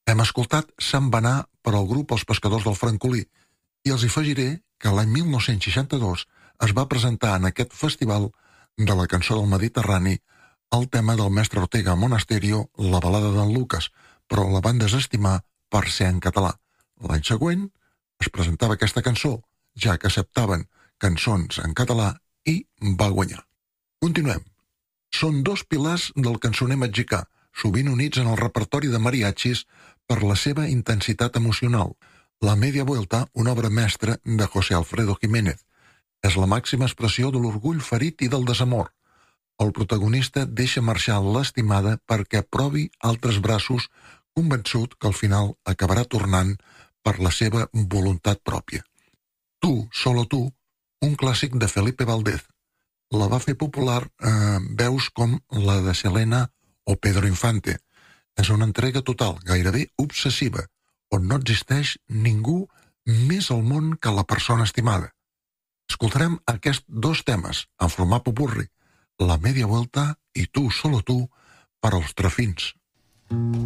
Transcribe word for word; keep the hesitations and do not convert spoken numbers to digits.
Hem escoltat Se'n va anar per al grup Els Pescadors del Francolí i els hi afegiré que l'any mil nou-cents seixanta-dos es va presentar en aquest festival de la cançó del Mediterrani el tema del mestre Ortega Monasterio, la balada d'en Lucas, però la van desestimar per ser en català. L'any següent es presentava aquesta cançó, ja que acceptaven cançons en català, i va guanyar. Continuem. Són dos pilars del cançoner mexicà, sovint units en el repertori de mariachis per la seva intensitat emocional. La Media Vuelta, una obra mestra de José Alfredo Jiménez, és la màxima expressió de l'orgull ferit i del desamor. El protagonista deixa marxar l'estimada perquè provi altres braços, convençut que al final acabarà tornant per la seva voluntat pròpia. Tu, solo tu, un clàssic de Felipe Valdez. La va fer popular eh, veus com la de Selena o Pedro Infante. És una entrega total, gairebé obsessiva, on no existeix ningú més al món que la persona estimada. Escoltarem aquests dos temes en format popurri, La Media Vuelta i Tu, solo tu, per als Trafins.